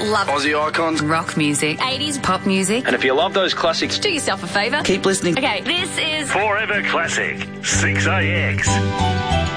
love Aussie icons, rock music, 80s pop music. and if you love those classics, Do yourself a favour. Keep listening. Okay, this is Forever Classic, 6AX.